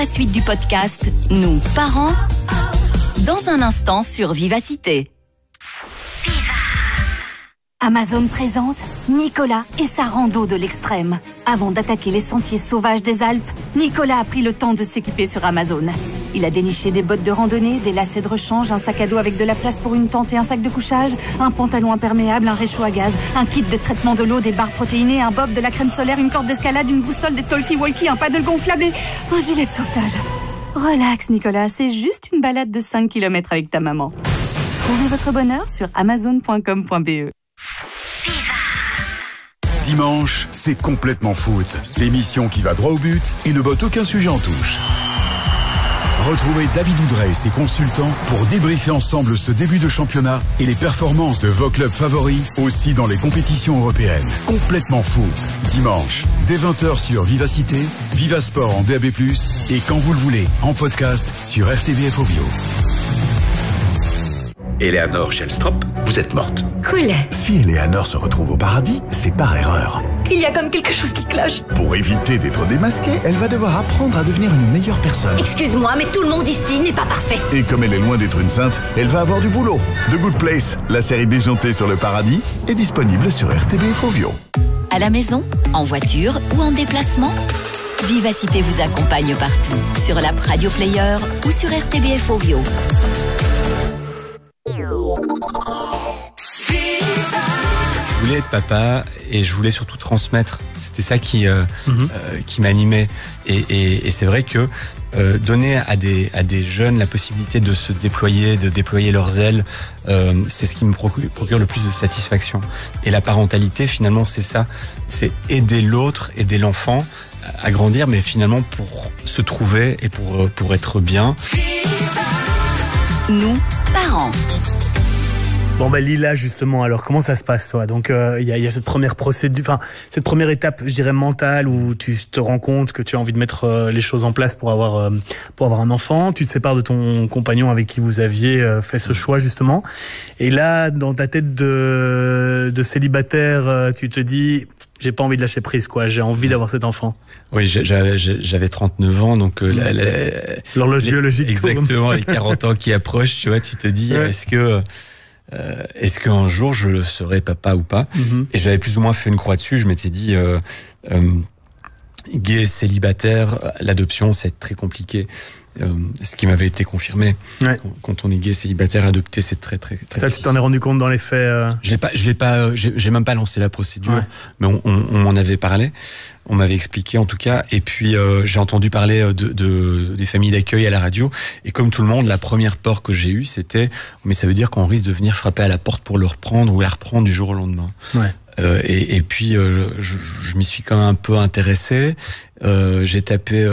La suite du podcast Nous, parents, dans un instant sur Vivacité. Amazon présente Nicolas et sa rando de l'extrême. Avant d'attaquer les sentiers sauvages des Alpes, Nicolas a pris le temps de s'équiper sur Amazon. Il a déniché des bottes de randonnée, des lacets de rechange, un sac à dos avec de la place pour une tente et un sac de couchage, un pantalon imperméable, un réchaud à gaz, un kit de traitement de l'eau, des barres protéinées, un bob, de la crème solaire, une corde d'escalade, une boussole, des talkie-walkie, un paddle gonflable et un gilet de sauvetage. Relax Nicolas, c'est juste une balade de 5 km avec ta maman. Trouvez votre bonheur sur amazon.com.be. Dimanche, c'est complètement foot. L'émission qui va droit au but et ne botte aucun sujet en touche. Retrouvez David Oudret et ses consultants pour débriefer ensemble ce début de championnat et les performances de vos clubs favoris, aussi dans les compétitions européennes. Complètement foot. Dimanche, dès 20h sur Vivacité, Vivasport en DAB+, et quand vous le voulez, en podcast sur RTBF Ovio. Eleanor Shellstrop, vous êtes morte. Cool. Si Eleanor se retrouve au paradis, c'est par erreur. Il y a comme quelque chose qui cloche. Pour éviter d'être démasquée, elle va devoir apprendre à devenir une meilleure personne. Excuse-moi, mais tout le monde ici n'est pas parfait. Et comme elle est loin d'être une sainte, elle va avoir du boulot. The Good Place, la série déjantée sur le paradis, est disponible sur RTBF Ovio. À la maison, en voiture ou en déplacement, Vivacité vous accompagne partout, sur l'app Radio Player ou sur RTBF Ovio. Je voulais être papa et je voulais surtout transmettre. C'était ça qui m'animait. Et c'est vrai que donner à des jeunes la possibilité de se déployer, de déployer leurs ailes, c'est ce qui me procure le plus de satisfaction. Et la parentalité, finalement, c'est ça. C'est aider l'autre, aider l'enfant à grandir, mais finalement pour se trouver et pour être bien. Nous, parents. Bon Lila, justement, alors comment ça se passe toi? Donc il y a cette première procédure, enfin cette première étape, je dirais mentale, où tu te rends compte que tu as envie de mettre les choses en place pour avoir un enfant. Tu te sépares de ton compagnon avec qui vous aviez fait ce choix justement. Et là, dans ta tête de célibataire, tu te dis j'ai pas envie de lâcher prise, quoi. J'ai envie d'avoir cet enfant. Oui, j'avais 39 ans, donc l'horloge biologique. Exactement, les 40 ans qui approchent, tu vois, tu te dis est-ce qu'un jour je le serai papa ou pas? Et j'avais plus ou moins fait une croix dessus. Je m'étais dit gay, célibataire, l'adoption c'est très compliqué. Ce qui m'avait été confirmé. Ouais. Quand on est gay, célibataire, adopté, c'est très ça, difficile. Tu t'en es rendu compte dans les faits? J'ai même pas lancé la procédure, mais on m'en avait parlé. On m'avait expliqué en tout cas, et puis j'ai entendu parler des familles d'accueil à la radio, et comme tout le monde, la première peur que j'ai eue, c'était mais ça veut dire qu'on risque de venir frapper à la porte pour le reprendre ou la reprendre du jour au lendemain. Ouais. Et puis je m'y suis quand même un peu intéressé. J'ai tapé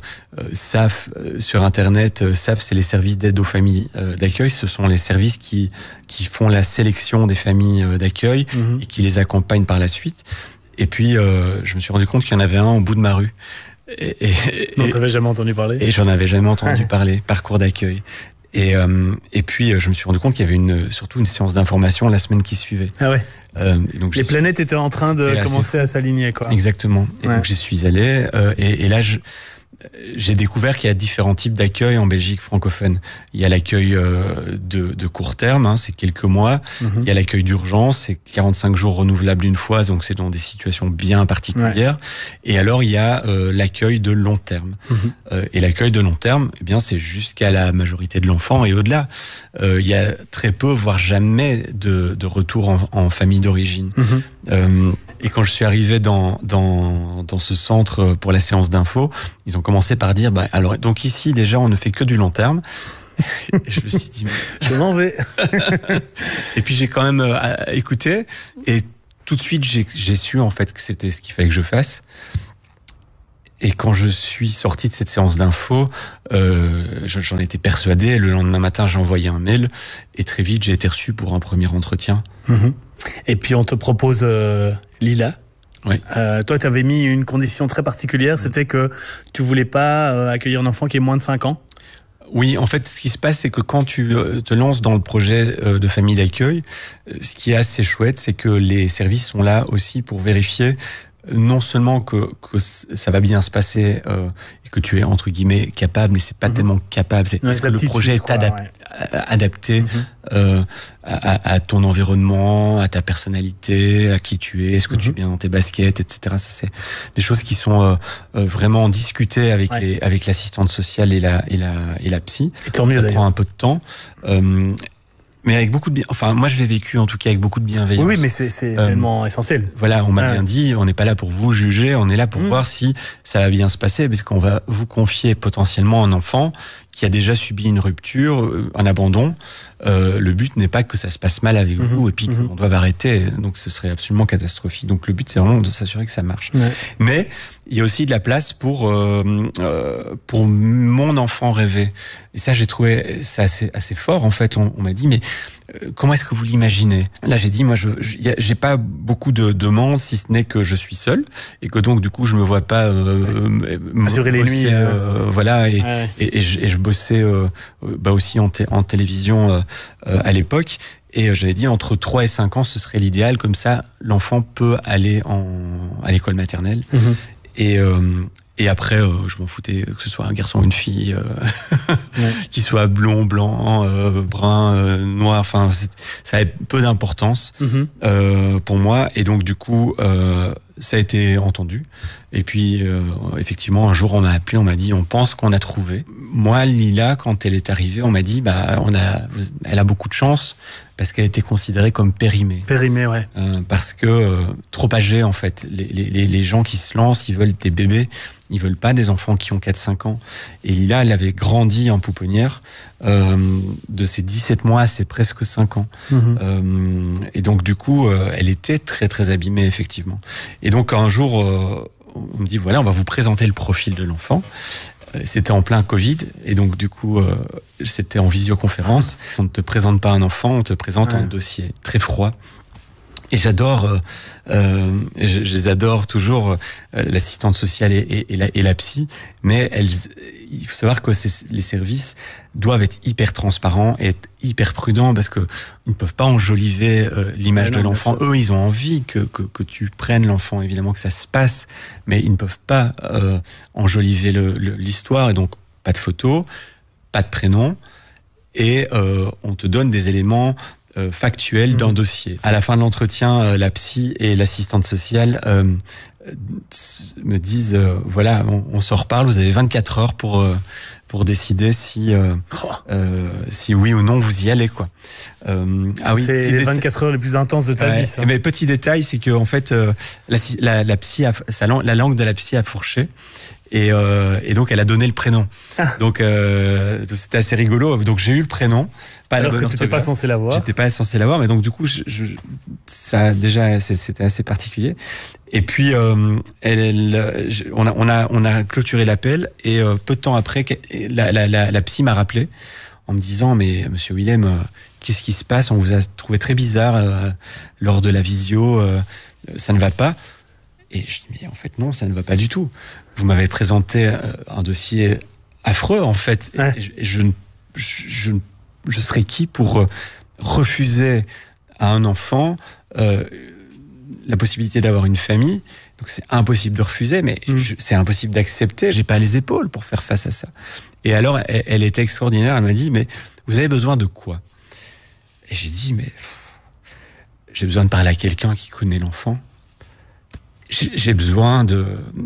SAF sur internet. SAF, c'est les services d'aide aux familles d'accueil. Ce sont les services qui font la sélection des familles d'accueil et qui les accompagnent par la suite. Et puis je me suis rendu compte qu'il y en avait un au bout de ma rue. Non, t'avais jamais entendu parler? Et j'en avais jamais entendu parler. Parcours d'accueil. Et puis je me suis rendu compte qu'il y avait surtout une séance d'information la semaine qui suivait. Ah ouais. Donc les planètes étaient en train de commencer à s'aligner, quoi. Exactement. Et donc j'y suis allé et là j'ai découvert qu'il y a différents types d'accueil en Belgique francophone. Il y a l'accueil de court terme, c'est quelques mois. Il y a l'accueil d'urgence, c'est 45 jours renouvelables une fois, donc c'est dans des situations bien particulières. Et alors il y a l'accueil de long terme. Et l'accueil de long terme, eh bien c'est jusqu'à la majorité de l'enfant et au-delà. Il y a très peu, voire jamais de retour en famille d'origine. Et quand je suis arrivé dans ce centre pour la séance d'info, ils ont commencé par dire alors donc ici déjà on ne fait que du long terme. Et je me suis dit je m'en vais. Et puis j'ai quand même écouté et tout de suite j'ai su en fait que c'était ce qu'il fallait que je fasse. Et quand je suis sorti de cette séance d'info, j'en étais persuadé. Le lendemain matin, j'ai envoyé un mail et très vite, j'ai été reçu pour un premier entretien. Et puis on te propose Lila. Oui. Toi, tu avais mis une condition très particulière, c'était que tu voulais pas accueillir un enfant qui est moins de 5 ans. Oui, en fait, ce qui se passe, c'est que quand tu te lances dans le projet de famille d'accueil, ce qui est assez chouette, c'est que les services sont là aussi pour vérifier non seulement que ça va bien se passer et que tu es entre guillemets capable, mais c'est pas tellement capable. Est-ce que le projet est adapté à ton environnement, à ta personnalité, à qui tu es, est-ce que tu es bien dans tes baskets, etc. Ça, c'est des choses qui sont vraiment discutées avec l'assistante sociale et la psy. Et tant mieux, ça prend un peu de temps. Mais avec beaucoup de moi je l'ai vécu en tout cas avec beaucoup de bienveillance. Oui, mais c'est tellement essentiel. Voilà, on m'a bien dit, on n'est pas là pour vous juger, on est là pour voir si ça va bien se passer, parce qu'on va vous confier potentiellement un enfant qui a déjà subi une rupture, un abandon. Le but n'est pas que ça se passe mal avec vous et puis qu'on doive arrêter. Donc ce serait absolument catastrophique. Donc le but c'est vraiment de s'assurer que ça marche. Ouais. Mais il y a aussi de la place pour mon enfant rêvé. Et ça j'ai trouvé ça assez fort en fait. On m'a dit mais comment est-ce que vous l'imaginez? Là j'ai dit moi j'ai pas beaucoup de demandes si ce n'est que je suis seul et que donc du coup je me vois pas assurer les nuits. Voilà et je bossais aussi en télévision à l'époque et j'avais dit entre 3 et 5 ans ce serait l'idéal, comme ça l'enfant peut aller à l'école maternelle et après je m'en foutais que ce soit un garçon ou une fille qui soit blond, blanc, brun, noir, enfin ça a peu d'importance pour moi et donc du coup ça a été entendu. Et puis, effectivement, un jour, on m'a appelé, on m'a dit, on pense qu'on a trouvé. Moi, Lila, quand elle est arrivée, on m'a dit, elle a beaucoup de chance parce qu'elle était considérée comme périmée. Périmée, ouais. Parce que trop âgée, en fait. Les gens qui se lancent, ils veulent des bébés, ils veulent pas des enfants qui ont 4-5 ans. Et Lila, elle avait grandi en pouponnière de ses 17 mois à ses presque 5 ans. Et donc, du coup, elle était très, très abîmée, effectivement. Et donc, un jour, on me dit, voilà, on va vous présenter le profil de l'enfant. C'était en plein Covid, et donc, du coup, c'était en visioconférence. On ne te présente pas un enfant, on te présente un dossier très froid. Et j'adore, je les adore toujours, l'assistante sociale et la psy, mais il faut savoir que les services doivent être hyper transparents et être hyper prudents parce que ils ne peuvent pas enjoliver l'image de l'enfant. Eux, ils ont envie que tu prennes l'enfant, évidemment que ça se passe, mais ils ne peuvent pas enjoliver l'histoire, et donc pas de photos, pas de prénom, et on te donne des éléments factuel d'un dossier. À la fin de l'entretien, la psy et l'assistante sociale me disent voilà, on s'en reparle, vous avez 24 heures pour décider si oui ou non vous y allez, quoi. Oui, c'est les 24 heures les plus intenses de ta vie, ça. Mais petit détail, c'est que en fait la psy la langue de la psy a fourché. Et donc elle a donné le prénom. Donc c'était assez rigolo. Donc j'ai eu le prénom, pas alors la bonne que t'étais pas censé l'avoir. J'étais pas censé l'avoir, mais donc du coup ça déjà c'était assez particulier. Et puis on a clôturé l'appel et peu de temps après la psy m'a rappelé en me disant mais Monsieur Willem, qu'est-ce qui se passe? On vous a trouvé très bizarre lors de la visio, ça ne va pas. Et je dis mais en fait non, ça ne va pas du tout. Vous m'avez présenté un dossier affreux en fait. Ouais. Et je serais qui pour refuser à un enfant la possibilité d'avoir une famille? Donc c'est impossible de refuser, mais c'est impossible d'accepter. J'ai pas les épaules pour faire face à ça. Et alors elle était extraordinaire. Elle m'a dit mais vous avez besoin de quoi? Et j'ai dit mais j'ai besoin de parler à quelqu'un qui connaît l'enfant. J'ai besoin de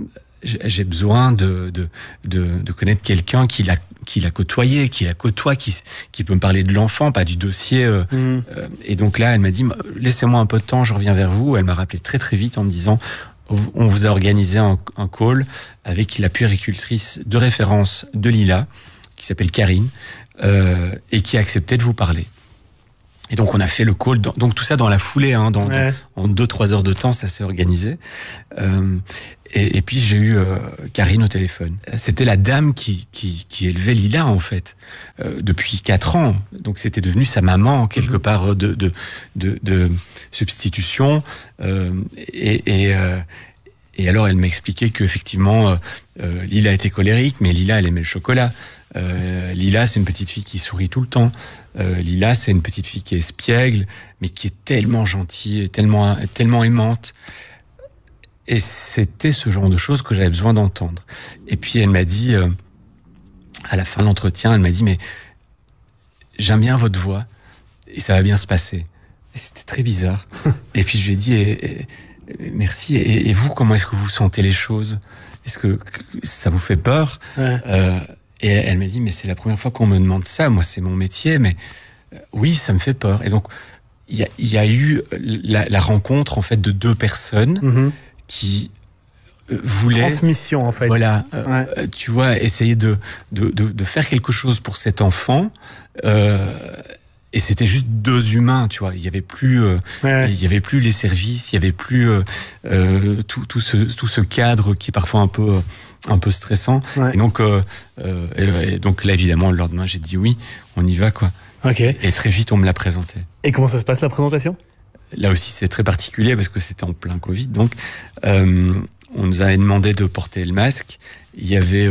connaître quelqu'un qui l'a côtoyé, qui la côtoie, qui peut me parler de l'enfant, pas du dossier. Et donc là, elle m'a dit, laissez-moi un peu de temps, je reviens vers vous. Elle m'a rappelé très très vite en me disant, on vous a organisé un call avec la puéricultrice de référence de Lila, qui s'appelle Karine, et qui a accepté de vous parler. Et donc on a fait le call, donc tout ça dans la foulée, en 2-3 heures de temps, ça s'est organisé. Et puis j'ai eu Karine au téléphone. C'était la dame qui élevait Lila en fait depuis 4 ans. Donc c'était devenu sa maman quelque part de substitution. Et alors elle m'expliquait que effectivement Lila était colérique, mais Lila elle aimait le chocolat. Lila c'est une petite fille qui sourit tout le temps. Lila c'est une petite fille qui est espiègle, mais qui est tellement gentille, tellement aimante. Et c'était ce genre de choses que j'avais besoin d'entendre. Et puis elle m'a dit, à la fin de l'entretien, elle m'a dit, mais j'aime bien votre voix et ça va bien se passer. Et c'était très bizarre. Et puis je lui ai dit, merci. Et vous, comment est-ce que vous sentez les choses? Est-ce que ça vous fait peur? Et elle m'a dit, mais c'est la première fois qu'on me demande ça. Moi, c'est mon métier, mais oui, ça me fait peur. Et donc, il y a eu la rencontre en fait de deux personnes qui voulaient transmission en fait. Voilà, tu vois, essayer de faire quelque chose pour cet enfant. Et c'était juste deux humains, tu vois. Il y avait plus les services, il y avait plus tout ce cadre qui est parfois un peu stressant. Et donc là, évidemment, le lendemain, j'ai dit oui, on y va, quoi. Okay. Et très vite, on me l'a présenté. Et comment ça se passe, la présentation? Là aussi, c'est très particulier parce que c'était en plein Covid. Donc, on nous avait demandé de porter le masque. Il y avait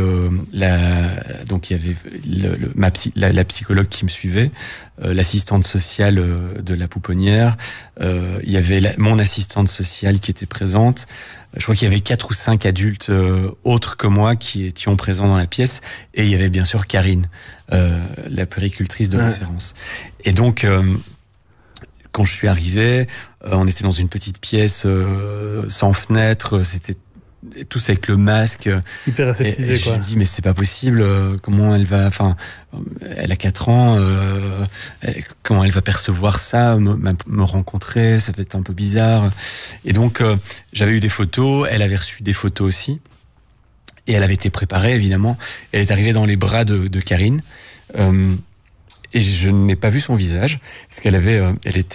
la psychologue qui me suivait, l'assistante sociale de la pouponnière. Il y avait mon assistante sociale qui était présente. Je crois qu'il y avait 4 ou 5 adultes autres que moi qui étaient présents dans la pièce. Et il y avait bien sûr Karine, la puéricultrice de référence. Et donc, quand je suis arrivé, on était dans une petite pièce sans fenêtre. C'était tous avec le masque. Hyper aseptisé, quoi. Je me dis, mais c'est pas possible. Comment elle va... Enfin, elle a 4 ans. Comment elle va percevoir ça, me rencontrer? Ça va être un peu bizarre. Et donc, j'avais eu des photos. Elle avait reçu des photos aussi. Et elle avait été préparée, évidemment. Elle est arrivée dans les bras de Karine. Et je n'ai pas vu son visage. Parce qu'elle avait...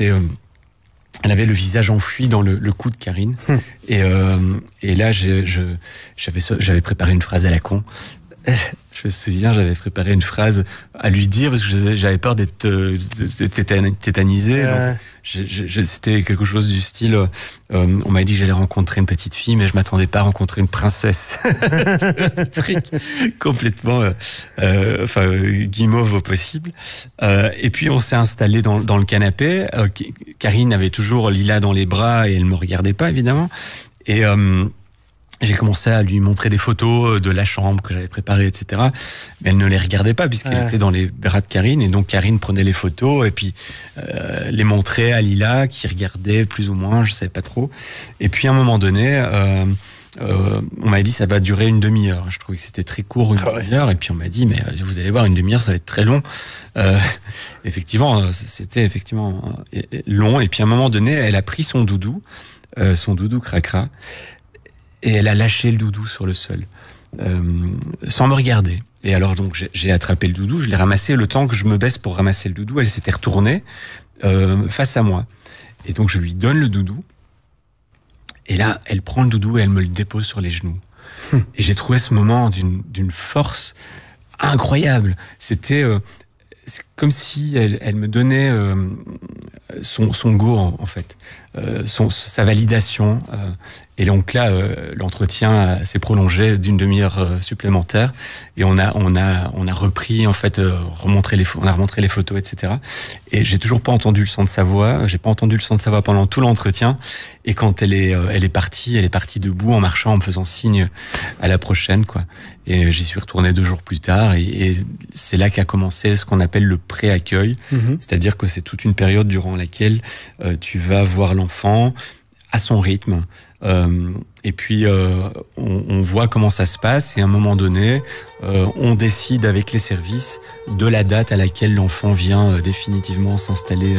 Elle avait le visage enfoui dans le cou de Karine. Et là, j'avais préparé une phrase à la con. Je me souviens, j'avais préparé une phrase à lui dire parce que j'avais peur d'être tétanisé. Donc c'était quelque chose du style, on m'a dit que j'allais rencontrer une petite fille, mais je m'attendais pas à rencontrer une princesse. Un truc complètement, guimauve au possible. Et puis on s'est installé dans le canapé. Karine avait toujours Lila dans les bras et elle me regardait pas, évidemment. Et j'ai commencé à lui montrer des photos de la chambre que j'avais préparée, etc. Mais elle ne les regardait pas puisqu'elle était dans les bras de Karine. Et donc Karine prenait les photos et puis les montrait à Lila qui regardait plus ou moins, je savais pas trop. Et puis à un moment donné, on m'a dit ça va durer une demi-heure. Je trouvais que c'était très court, une demi-heure. Et puis on m'a dit mais vous allez voir, une demi-heure ça va être très long. Effectivement, c'était effectivement long. Et puis à un moment donné, elle a pris son doudou Cracra. Et elle a lâché le doudou sur le sol, sans me regarder. Et alors donc j'ai attrapé le doudou, je l'ai ramassé. Le temps que je me baisse pour ramasser le doudou, elle s'était retournée face à moi. Et donc je lui donne le doudou. Et là, elle prend le doudou et elle me le dépose sur les genoux. Et j'ai trouvé ce moment d'une force incroyable. C'était comme si elle me donnait son go en fait, sa validation. Et donc là, l'entretien s'est prolongé d'une demi-heure supplémentaire. Et on a repris en fait, on a remontré les photos, etc. Et j'ai toujours pas entendu le son de sa voix. J'ai pas entendu le son de sa voix pendant tout l'entretien. Et quand elle est partie debout en marchant, en me faisant signe à la prochaine, quoi. Et j'y suis retourné 2 jours plus tard. Et c'est là qu'a commencé ce qu'on appelle le pré-accueil. C'est-à-dire que c'est toute une période durant laquelle tu vas voir l'enfant à son rythme. Et puis on voit comment ça se passe et à un moment donné on décide avec les services de la date à laquelle l'enfant vient définitivement s'installer